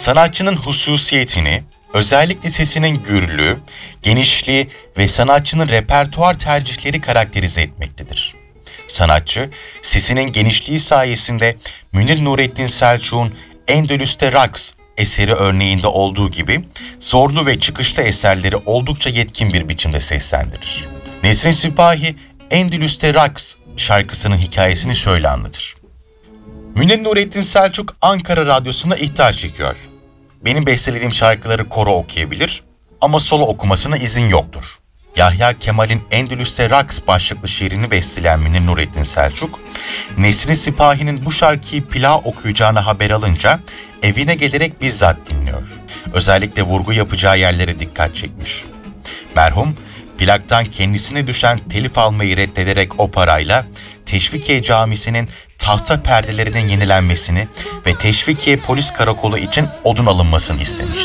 Sanatçının hususiyetini, özellikle sesinin gürlüğü, genişliği ve sanatçının repertuar tercihleri karakterize etmektedir. Sanatçı, sesinin genişliği sayesinde Münir Nurettin Selçuk'un Endülüs'te Raks eseri örneğinde olduğu gibi zorlu ve çıkışlı eserleri oldukça yetkin bir biçimde seslendirir. Nesrin Sipahi, Endülüs'te Raks şarkısının hikayesini şöyle anlatır. Münir Nurettin Selçuk Ankara Radyosu'na ihtar çekiyor. Benim bestelediğim şarkıları koro okuyabilir ama solo okumasına izin yoktur. Yahya Kemal'in Endülüs'te Raks başlıklı şiirini besteleyen Münir Nurettin Selçuk, Nesrin Sipahi'nin bu şarkıyı plağa okuyacağını haber alınca evine gelerek bizzat dinliyor. Özellikle vurgu yapacağı yerlere dikkat çekmiş. Merhum, plaktan kendisine düşen telif almayı reddederek o parayla Teşvikiye Camisi'nin tahta perdelerinin yenilenmesini ve Teşvikiye Polis Karakolu için odun alınmasını istemiştir.